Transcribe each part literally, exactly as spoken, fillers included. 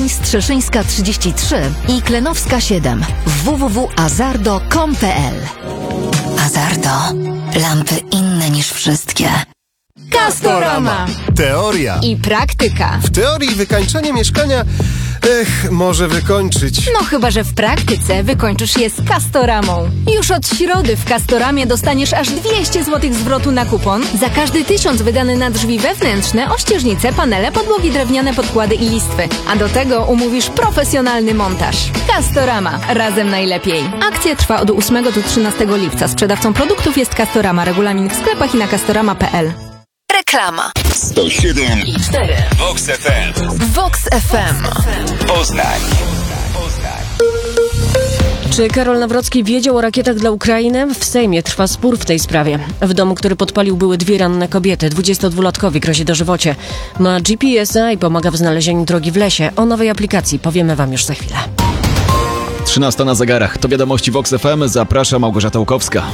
Poznań Strzeszyńska trzydzieści trzy i Klenowska siedem. w w w kropka azardo kropka com kropka p l. Azardo. Lampy inne niż wszystkie. Castorama. Teoria I praktyka. W teorii wykańczenie mieszkania, ech, może wykończyć. No chyba, że w praktyce wykończysz je z Castoramą. Już od środy w Castoramie dostaniesz aż dwieście złotych zwrotu na kupon za każdy tysiąc wydany na drzwi wewnętrzne, ościeżnice, panele, podłogi drewniane, podkłady i listwy. A do tego umówisz profesjonalny montaż. Castorama. Razem najlepiej. Akcja trwa od ósmego do trzynastego lipca. Sprzedawcą produktów jest Castorama. Regulamin w sklepach i na castorama kropka p l. Reklama. sto siedem i cztery. Vox F M. Vox F M. Poznań. Czy Karol Nawrocki wiedział o rakietach dla Ukrainy? W Sejmie trwa spór w tej sprawie. W domu, który podpalił, były dwie ranne kobiety. dwudziestodwulatkowi grozi dożywocie. Ma G P S a i pomaga w znalezieniu drogi w lesie. O nowej aplikacji powiemy wam już za chwilę. trzynasta na zegarach. To wiadomości Vox F M. Zaprasza Małgorzata Łukowska.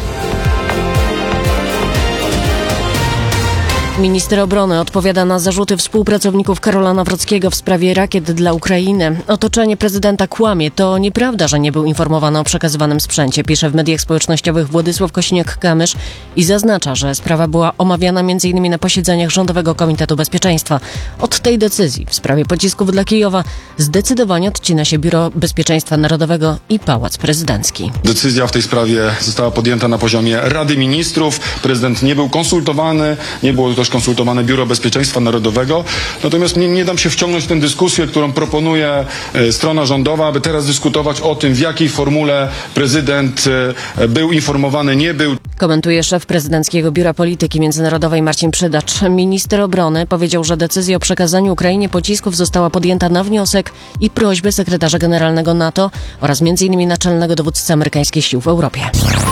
Minister obrony odpowiada na zarzuty współpracowników Karola Nawrockiego w sprawie rakiet dla Ukrainy. Otoczenie prezydenta kłamie. To nieprawda, że nie był informowany o przekazywanym sprzęcie, pisze w mediach społecznościowych Władysław Kosiniak-Kamysz i zaznacza, że sprawa była omawiana między innymi na posiedzeniach Rządowego Komitetu Bezpieczeństwa. Od tej decyzji w sprawie pocisków dla Kijowa zdecydowanie odcina się Biuro Bezpieczeństwa Narodowego i Pałac Prezydencki. Decyzja w tej sprawie została podjęta na poziomie Rady Ministrów. Prezydent nie był konsultowany, nie było też konsultowane Biuro Bezpieczeństwa Narodowego. Natomiast nie, nie dam się wciągnąć w tę dyskusję, którą proponuje e, strona rządowa, aby teraz dyskutować o tym, w jakiej formule prezydent e, był informowany, nie był. Komentuje szef Prezydenckiego Biura Polityki Międzynarodowej Marcin Przydacz. Minister obrony powiedział, że decyzja o przekazaniu Ukrainie pocisków została podjęta na wniosek i prośbę sekretarza generalnego NATO oraz między innymi naczelnego dowódcy amerykańskich sił w Europie.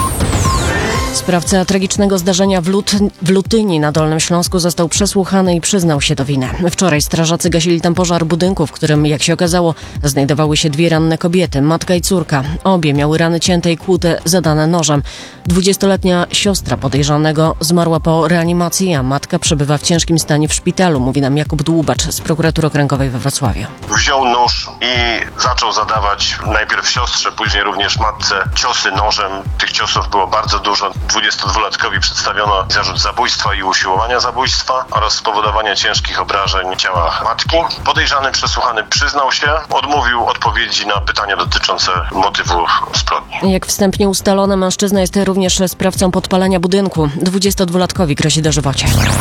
Sprawca tragicznego zdarzenia w, Lut- w Lutyni na Dolnym Śląsku został przesłuchany i przyznał się do winy. Wczoraj strażacy gasili tam pożar budynku, w którym, jak się okazało, znajdowały się dwie ranne kobiety, matka i córka. Obie miały rany cięte i kłute, zadane nożem. Dwudziestoletnia siostra podejrzanego zmarła po reanimacji, a matka przebywa w ciężkim stanie w szpitalu, mówi nam Jakub Dłubacz z prokuratury okręgowej we Wrocławiu. Wziął nóż i zaczął zadawać najpierw siostrze, później również matce ciosy nożem. Tych ciosów było bardzo dużo. dwudziestodwulatkowi przedstawiono zarzut zabójstwa i usiłowania zabójstwa oraz spowodowania ciężkich obrażeń ciała matki. Podejrzany przesłuchany przyznał się, odmówił odpowiedzi na pytania dotyczące motywu zbrodni. Jak wstępnie ustalono, mężczyzna jest również sprawcą podpalenia budynku. dwudziestodwulatkowi grozi dożywocie.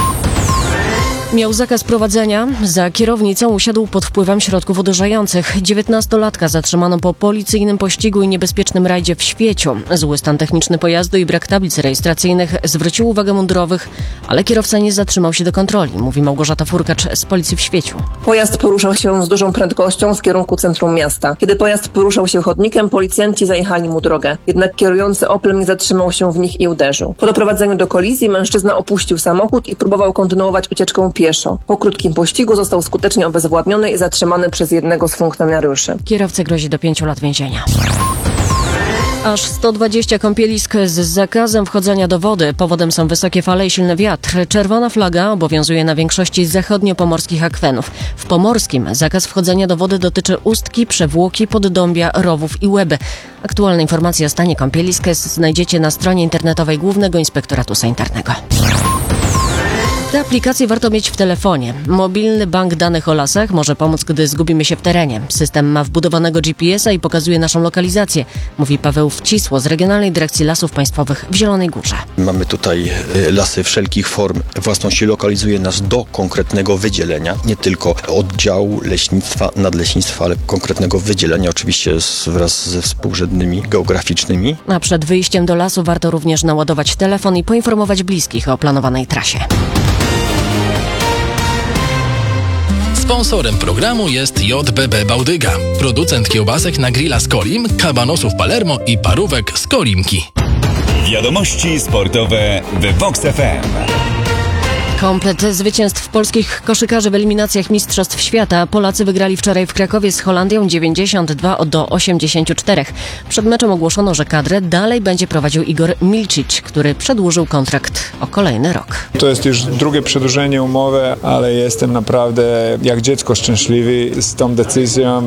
Miał zakaz prowadzenia. Za kierownicą usiadł pod wpływem środków odurzających. dziewiętnastolatka zatrzymano po policyjnym pościgu i niebezpiecznym rajdzie w Świeciu. Zły stan techniczny pojazdu i brak tablic rejestracyjnych zwrócił uwagę mundurowych, ale kierowca nie zatrzymał się do kontroli, mówi Małgorzata Furkacz z policji w Świeciu. Pojazd poruszał się z dużą prędkością w kierunku centrum miasta. Kiedy pojazd poruszał się chodnikiem, policjanci zajechali mu drogę. Jednak kierujący Oplem nie zatrzymał się w nich i uderzył. Po doprowadzeniu do kolizji mężczyzna opuścił samochód i próbował kontynuować ucieczkę pieszo. Po krótkim pościgu został skutecznie obezwładniony i zatrzymany przez jednego z funkcjonariuszy. Kierowcy grozi do pięciu lat więzienia. Aż sto dwadzieścia kąpielisk z zakazem wchodzenia do wody. Powodem są wysokie fale i silny wiatr. Czerwona flaga obowiązuje na większości zachodnio-pomorskich akwenów. W Pomorskim zakaz wchodzenia do wody dotyczy Ustki, Przewłoki, Poddąbia, Rowów i Łeby. Aktualne informacje o stanie kąpielisk znajdziecie na stronie internetowej Głównego Inspektoratu Sanitarnego. Te aplikacje warto mieć w telefonie. Mobilny bank danych o lasach może pomóc, gdy zgubimy się w terenie. System ma wbudowanego G P S a i pokazuje naszą lokalizację, mówi Paweł Wcisło z Regionalnej Dyrekcji Lasów Państwowych w Zielonej Górze. Mamy tutaj lasy wszelkich form. Własności lokalizuje nas do konkretnego wydzielenia, nie tylko oddziału leśnictwa, nadleśnictwa, ale konkretnego wydzielenia, oczywiście wraz ze współrzędnymi geograficznymi. A przed wyjściem do lasu warto również naładować telefon i poinformować bliskich o planowanej trasie. Sponsorem programu jest J B B Bałdyga, producent kiełbasek na grilla z Kolim, kabanosów Palermo i parówek z Kolimki. Wiadomości sportowe w Vox F M. Komplet zwycięstw polskich koszykarzy w eliminacjach Mistrzostw Świata. Polacy wygrali wczoraj w Krakowie z Holandią dziewięćdziesiąt dwa do osiemdziesięciu czterech. Przed meczem ogłoszono, że kadrę dalej będzie prowadził Igor Milčić, który przedłużył kontrakt o kolejny rok. To jest już drugie przedłużenie umowy, ale jestem naprawdę jak dziecko szczęśliwy z tą decyzją.